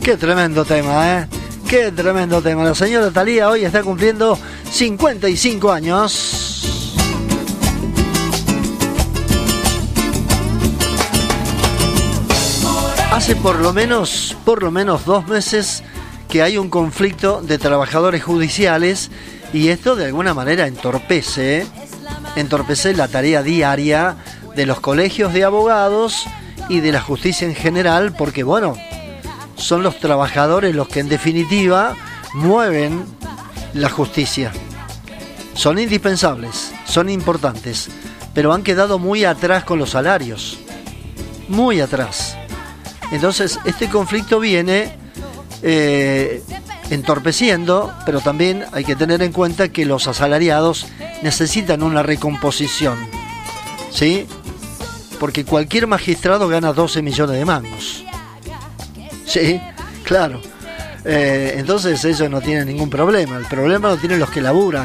Qué tremendo tema, ¿eh? Qué tremendo tema. La señora Thalía hoy está cumpliendo 55 años. Hace por lo menos 2 meses que hay un conflicto de trabajadores judiciales y esto de alguna manera entorpece la tarea diaria de los colegios de abogados y de la justicia en general, porque bueno, son los trabajadores los que en definitiva mueven la justicia. Son indispensables, son importantes, pero han quedado muy atrás con los salarios, muy atrás. Entonces este conflicto viene entorpeciendo, pero también hay que tener en cuenta que los asalariados necesitan una recomposición, ¿sí? Porque cualquier magistrado gana 12 millones de mangos. Sí, claro. Entonces ellos no tienen ningún problema. El problema lo tienen los que laburan.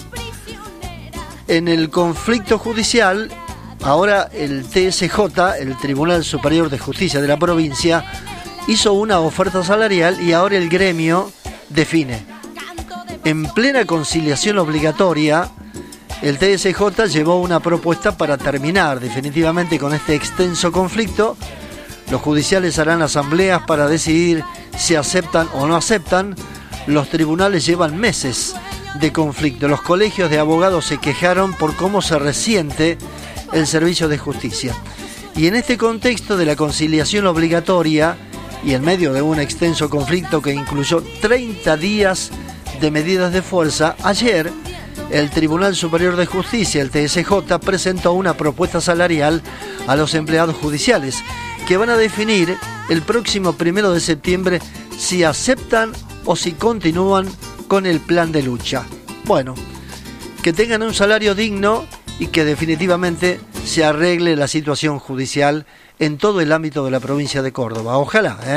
En el conflicto judicial, ahora el TSJ, el Tribunal Superior de Justicia de la provincia, hizo una oferta salarial y ahora el gremio define. En plena conciliación obligatoria, el TSJ llevó una propuesta para terminar definitivamente con este extenso conflicto. Los judiciales harán asambleas para decidir si aceptan o no aceptan. Los tribunales llevan meses de conflicto. Los colegios de abogados se quejaron por cómo se resiente el servicio de justicia. Y en este contexto de la conciliación obligatoria y en medio de un extenso conflicto que incluyó 30 días de medidas de fuerza, ayer el Tribunal Superior de Justicia, el TSJ, presentó una propuesta salarial a los empleados judiciales que van a definir el próximo 1 de septiembre si aceptan o si continúan con el plan de lucha. Bueno, que tengan un salario digno y que definitivamente se arregle la situación judicial en todo el ámbito de la provincia de Córdoba. Ojalá,